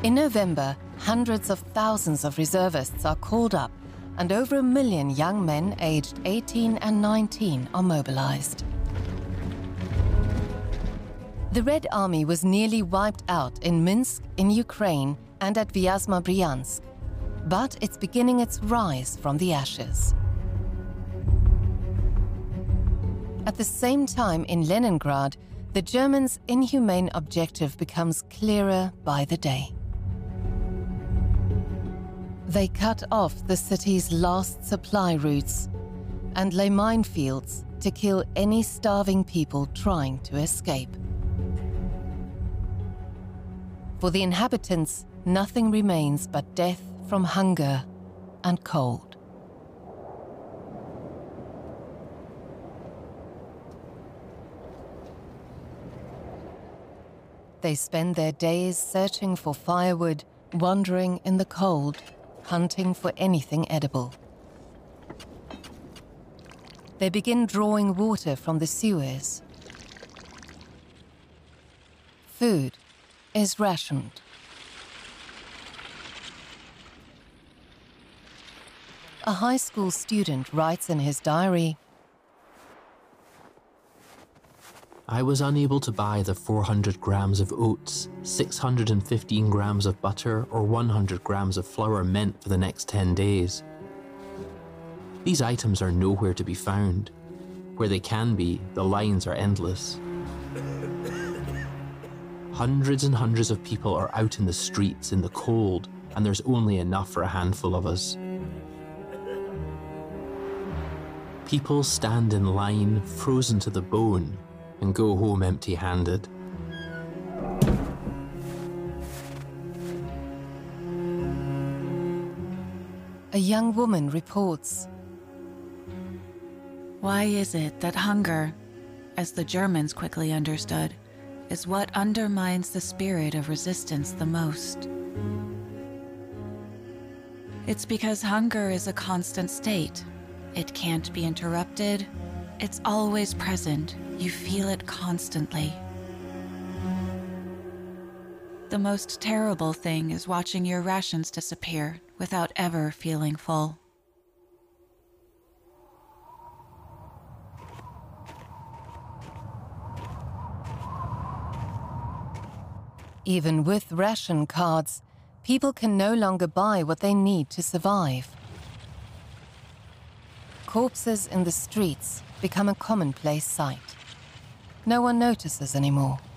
In November, hundreds of thousands of reservists are called up, and over 1 million young men aged 18 and 19 are mobilized. The Red Army was nearly wiped out in Minsk, in Ukraine, and at Vyazma Bryansk, but it's beginning its rise from the ashes. At the same time in Leningrad, the Germans' inhumane objective becomes clearer by the day. They cut off the city's last supply routes and lay minefields to kill any starving people trying to escape. For the inhabitants, nothing remains but death from hunger and cold. They spend their days searching for firewood, wandering in the cold, hunting for anything edible. They begin drawing water from the sewers. Food is rationed. A high school student writes in his diary, I was unable to buy the 400 grams of oats, 615 grams of butter, or 100 grams of flour meant for the next 10 days. These items are nowhere to be found. Where they can be, the lines are endless. Hundreds and hundreds of people are out in the streets in the cold, and there's only enough for a handful of us. People stand in line, frozen to the bone, and go home empty-handed. A young woman reports, why is it that hunger, as the Germans quickly understood, is what undermines the spirit of resistance the most? It's because hunger is a constant state. It can't be interrupted. It's always present. You feel it constantly. The most terrible thing is watching your rations disappear without ever feeling full. Even with ration cards, people can no longer buy what they need to survive. Corpses in the streets become a commonplace sight. No one notices anymore.